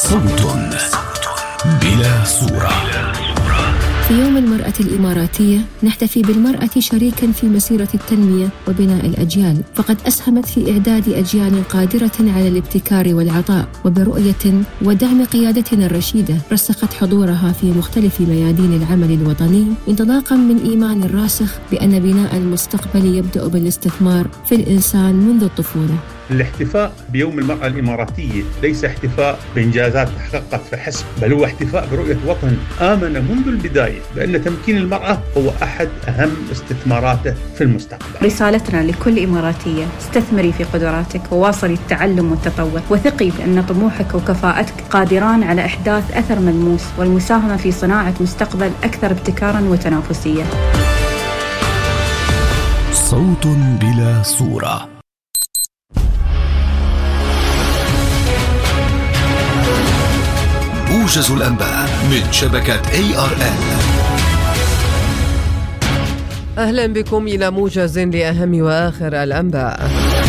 صوت بلا صورة. في يوم المرأة الإماراتية نحتفي بالمرأة شريكاً في مسيرة التنمية وبناء الأجيال، فقد أسهمت في إعداد أجيال قادرة على الابتكار والعطاء، وبرؤية ودعم قيادتنا الرشيدة رسخت حضورها في مختلف ميادين العمل الوطني، انطلاقاً من إيمان راسخ بأن بناء المستقبل يبدأ بالاستثمار في الإنسان منذ الطفولة. الاحتفاء بيوم المرأة الإماراتية ليس احتفاء بإنجازات تحققت فحسب، بل هو احتفاء برؤية وطن آمن منذ البداية بأن تمكين المرأة هو أحد أهم استثماراته في المستقبل. رسالتنا لكل إماراتية: استثمري في قدراتك وواصلي التعلم والتطور، وثقي بأن طموحك وكفاءتك قادران على إحداث أثر ملموس والمساهمة في صناعة مستقبل أكثر ابتكاراً وتنافسية. صوت بلا صورة. موجز الأنباء من شبكة ARN. أهلا بكم إلى موجز لأهم وآخر الأنباء.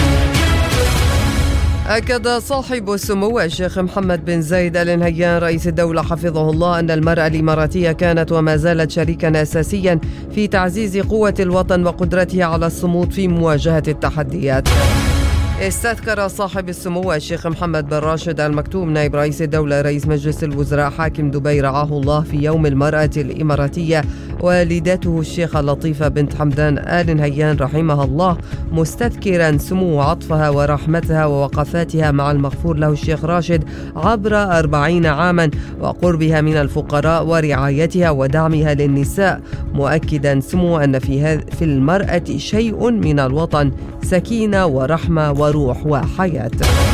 أكد صاحب السمو الشيخ محمد بن زايد آل نهيان رئيس الدولة حفظه الله أن المرأة الإماراتية كانت وما زالت شريكا أساسيا في تعزيز قوة الوطن وقدرته على الصمود في مواجهة التحديات. استذكر صاحب السمو الشيخ محمد بن راشد آل مكتوم نائب رئيس الدولة رئيس مجلس الوزراء حاكم دبي رعاه الله في يوم المرأة الإماراتية والدته الشيخة لطيفة بنت حمدان آل نهيان رحمها الله، مستذكرا سمو عطفها ورحمتها ووقفاتها مع المغفور له الشيخ راشد عبر 40 عاما وقربها من الفقراء ورعايتها ودعمها للنساء، مؤكدا سمو أن في المرأة شيء من الوطن، سكينة ورحمة وروح وحياة.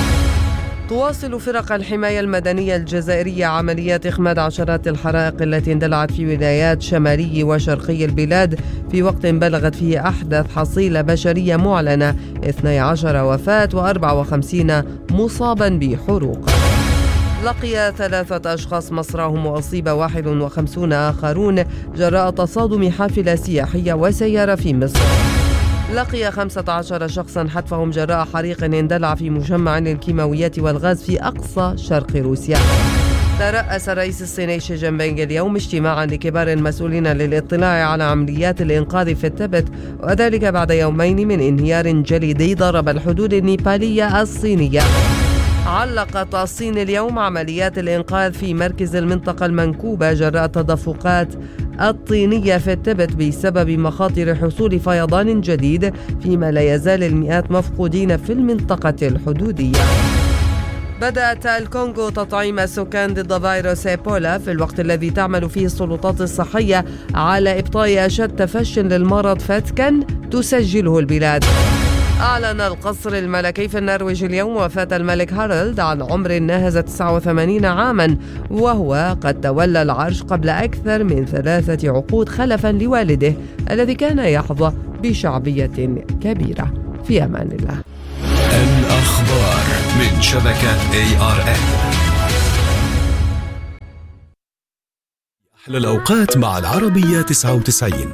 تواصل فرق الحماية المدنية الجزائرية عمليات إخماد عشرات الحرائق التي اندلعت في ولايات شمالي وشرقي البلاد في وقت بلغت فيه أحدث حصيلة بشرية معلنة 12 وفاة و54 مصابا بحروق. لقي 3 أشخاص مصراهم وأصيب 51 آخرون جراء تصادم حافلة سياحية وسيارة في مصر. لقي 15 شخصا حتفهم جراء حريق اندلع في مجمع للكيماويات والغاز في أقصى شرق روسيا. ترأس الرئيس الصيني شي جين بينغ اليوم اجتماعا لكبار المسؤولين للاطلاع على عمليات الإنقاذ في التبت، وذلك بعد يومين من انهيار جليدي ضرب الحدود النيبالية الصينية. علقت الصين اليوم عمليات الإنقاذ في مركز المنطقة المنكوبة جراء تدفقات الطينية في التبت بسبب مخاطر حصول فيضان جديد، فيما لا يزال المئات مفقودين في المنطقة الحدودية. بدأت الكونغو تطعيم السكان ضد فيروس إيبولا في الوقت الذي تعمل فيه السلطات الصحية على إبطاء أشد تفشٍ للمرض فتكا تسجله البلاد. أعلن القصر الملكي في النرويج اليوم وفاة الملك هارالد عن عمر ناهز 89 عاما، وهو قد تولى العرش قبل أكثر من 3 عقود خلفا لوالده الذي كان يحظى بشعبية كبيرة. في أمان الله. الأخبار من شبكة ARN. أحلى الأوقات مع العربية 99.